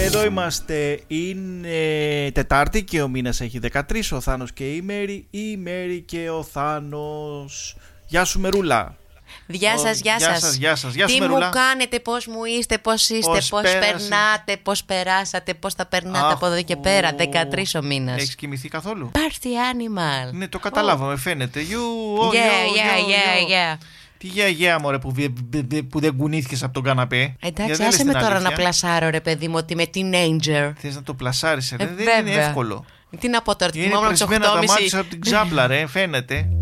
Εδώ είμαστε, είναι Τετάρτη και ο μήνας έχει 13, ο Θάνος και η Μέρη, και ο Θάνος. Γεια σου Μερούλα. Γεια σας, γεια σας. Γεια σου Τι Μερούλα. μου κάνετε, πώς μου είστε, πώς περνάτε, πώς περάσατε, πώς θα περνάτε από εδώ και πέρα, 13 ο μήνας. Έχεις κοιμηθεί καθόλου? Party animal. Ναι, το καταλάβαμε, φαίνεται. Yeah. Τι γεια μωρέ που δεν κουνήθηκες από τον καναπέ. Εντάξει, άσε με τώρα να πλασάρω ρε παιδί μου ότι είμαι teenager. Θες να το πλασάρεις, δεν είναι εύκολο. Τι να πω τώρα, είναι πρεσμένα τα μάτια από την ξάπλα ρε, φαίνεται.